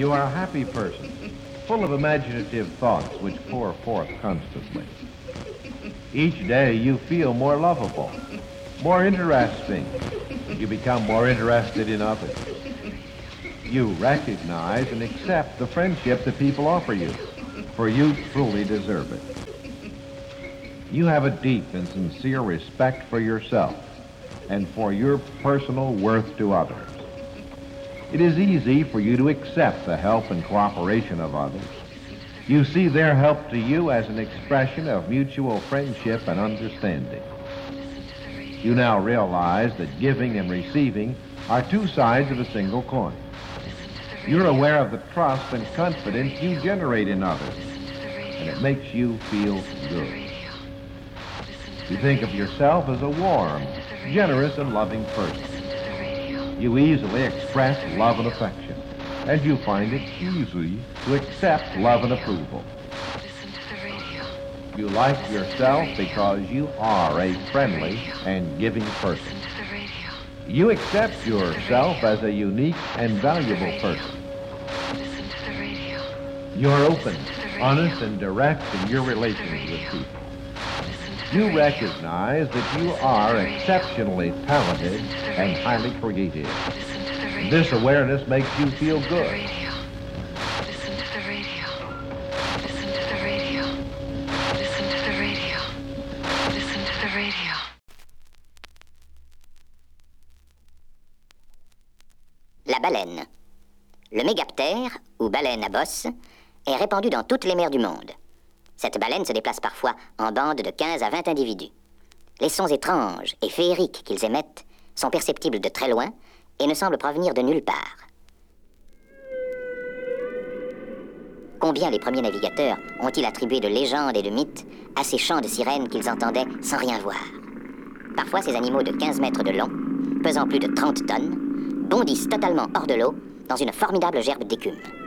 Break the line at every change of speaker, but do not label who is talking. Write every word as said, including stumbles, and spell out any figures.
You are a happy person, full of imaginative thoughts which pour forth constantly. Each day you feel more lovable, more interesting. You become more interested in others. You recognize and accept the friendship that people offer you, for you truly deserve it. You have a deep and sincere respect for yourself and for your personal worth to others. It is easy for you to accept the help and cooperation of others. You see their help to you as an expression of mutual friendship and understanding. You now realize that giving and receiving are two sides of a single coin. You're aware of the trust and confidence you generate in others, and it makes you feel good. You think of yourself as a warm, generous, and loving person. You easily express love and affection, and you find it easy to accept love and approval. You like yourself because you are a friendly and giving person. You accept yourself as a unique and valuable person. You're open, honest, and direct in your relations with people. You recognize that you are exceptionally talented and highly creative. This awareness makes you feel good.
Listen to the radio. Listen to the radio. Listen to the radio. Listen to the radio.
La baleine. Le mégaptère, ou baleine à bosse, est répandu dans toutes les mers du monde. Cette baleine se déplace parfois en bandes de quinze à vingt individus. Les sons étranges et féeriques qu'ils émettent sont perceptibles de très loin et ne semblent provenir de nulle part. Combien les premiers navigateurs ont-ils attribué de légendes et de mythes à ces chants de sirènes qu'ils entendaient sans rien voir? Parfois, ces animaux de quinze mètres de long, pesant plus de trente tonnes, bondissent totalement hors de l'eau dans une formidable gerbe d'écume.